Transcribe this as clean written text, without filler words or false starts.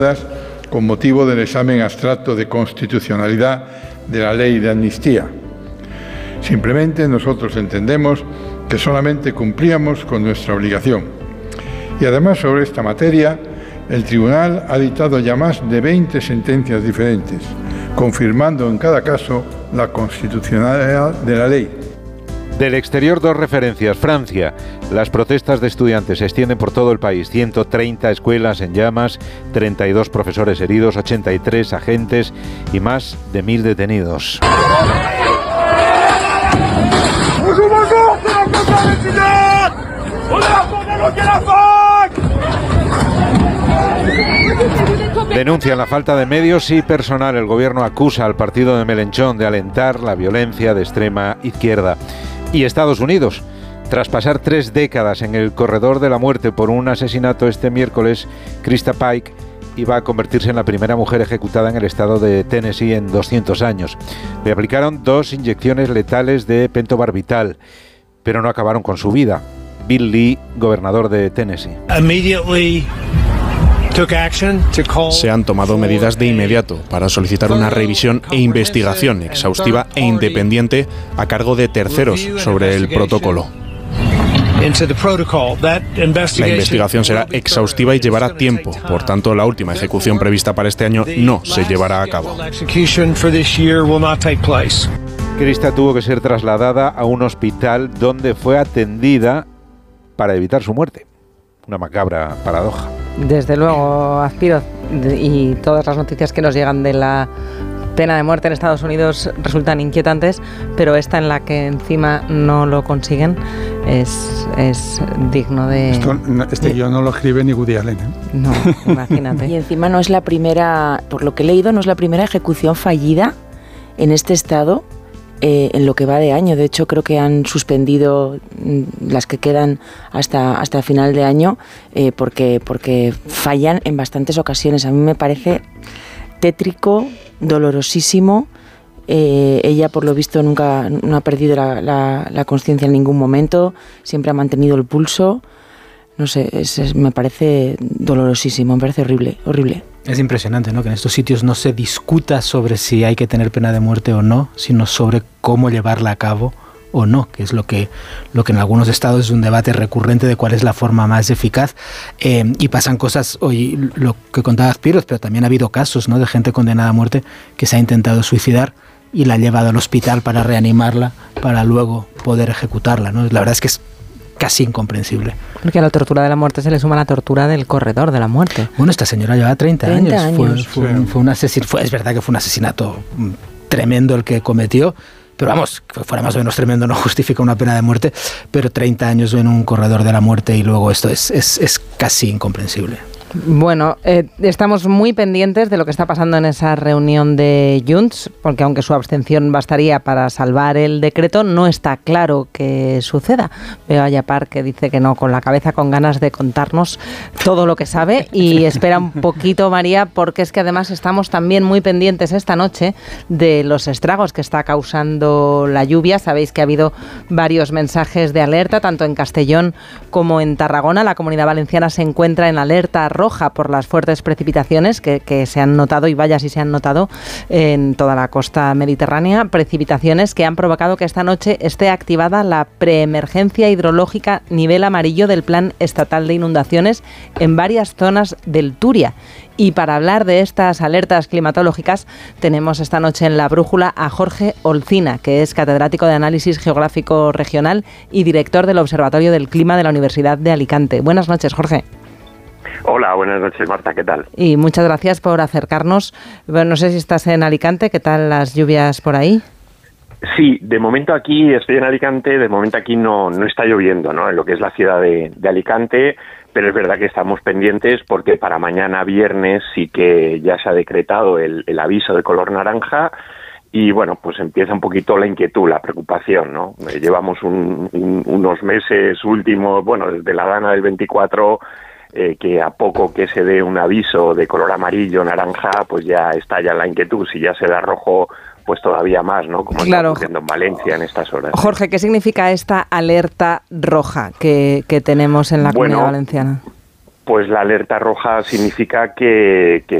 con motivo del examen abstracto de constitucionalidad de la ley de amnistía. Simplemente nosotros entendemos que solamente cumplíamos con nuestra obligación. Y además sobre esta materia, el Tribunal ha dictado ya más de 20 sentencias diferentes, confirmando en cada caso la constitucionalidad de la ley. Del exterior, dos referencias. Francia. Las protestas de estudiantes se extienden por todo el país. 130 escuelas en llamas, 32 profesores heridos, 83 agentes y más de 1000 detenidos. Denuncian la falta de medios y personal. El gobierno acusa al partido de Mélenchon de alentar la violencia de extrema izquierda. Y Estados Unidos, tras pasar 3 décadas en el corredor de la muerte por un asesinato este miércoles, Krista Pike iba a convertirse en la primera mujer ejecutada en el estado de Tennessee en 200 años. Le aplicaron 2 inyecciones letales de pentobarbital, pero no acabaron con su vida. Bill Lee, gobernador de Tennessee. Se han tomado medidas de inmediato para solicitar una revisión e investigación exhaustiva e independiente a cargo de terceros sobre el protocolo. La investigación será exhaustiva y llevará tiempo, por tanto la última ejecución prevista para este año no se llevará a cabo. Krista tuvo que ser trasladada a un hospital donde fue atendida para evitar su muerte. Una macabra paradoja. Desde luego, Azpiroz, y todas las noticias que nos llegan de la pena de muerte en Estados Unidos resultan inquietantes, pero esta en la que encima no lo consiguen es digno de... Este guión no lo escribe ni Woody Allen, ¿eh? No, imagínate. Y encima no es la primera, por lo que he leído, no es la primera ejecución fallida en este estado en lo que va de año. De hecho, creo que han suspendido las que quedan hasta final de año porque fallan en bastantes ocasiones. A mí me parece tétrico, dolorosísimo. Ella, por lo visto, nunca no ha perdido la conciencia en ningún momento, siempre ha mantenido el pulso. No sé, me parece dolorosísimo, me parece horrible, horrible. Es impresionante, ¿no?, que en estos sitios no se discuta sobre si hay que tener pena de muerte o no, sino sobre cómo llevarla a cabo o no, que es lo que en algunos estados es un debate recurrente de cuál es la forma más eficaz. Y pasan cosas, hoy lo que contaba Azpiroz, pero también ha habido casos, ¿no?, de gente condenada a muerte que se ha intentado suicidar y la ha llevado al hospital para reanimarla, para luego poder ejecutarla, ¿no? La verdad es que es casi incomprensible. Porque a la tortura de la muerte se le suma la tortura del corredor de la muerte. Bueno, esta señora lleva 30 años. Es verdad que fue un asesinato tremendo el que cometió, pero vamos, que fuera más o menos tremendo no justifica una pena de muerte, pero 30 años en un corredor de la muerte y luego esto es casi incomprensible. Bueno, estamos muy pendientes de lo que está pasando en esa reunión de Junts, porque aunque su abstención bastaría para salvar el decreto, no está claro que suceda. Veo a Yapar que dice que no, con la cabeza con ganas de contarnos todo lo que sabe, y espera un poquito, María, porque es que además estamos también muy pendientes esta noche de los estragos que está causando la lluvia. Sabéis que ha habido varios mensajes de alerta, tanto en Castellón como en Tarragona. La Comunidad Valenciana se encuentra en alerta roja por las fuertes precipitaciones que se han notado, y vaya si se han notado, en toda la costa mediterránea. Precipitaciones que han provocado que esta noche esté activada la preemergencia hidrológica nivel amarillo del Plan Estatal de Inundaciones en varias zonas del Turia. Y para hablar de estas alertas climatológicas tenemos esta noche en La Brújula a Jorge Olcina, que es catedrático de Análisis Geográfico Regional y director del Observatorio del Clima de la Universidad de Alicante. Buenas noches, Jorge. Hola, buenas noches, Marta, ¿qué tal? Y muchas gracias por acercarnos. Bueno, no sé si estás en Alicante, ¿qué tal las lluvias por ahí? Sí, de momento aquí estoy en Alicante, de momento aquí no está lloviendo, ¿no?, en lo que es la ciudad de Alicante, pero es verdad que estamos pendientes porque para mañana viernes sí que ya se ha decretado el aviso de color naranja. Y bueno, pues empieza un poquito la inquietud, la preocupación, ¿no? Llevamos unos meses últimos, bueno, desde la dana del 24, que a poco que se dé un aviso de color amarillo, naranja, pues ya estalla la inquietud. Si ya se da rojo, pues todavía más, ¿no? Como está ocurriendo en Valencia en estas horas. Jorge, ¿qué significa esta alerta roja que tenemos en la Comunidad Valenciana? pues la alerta roja significa que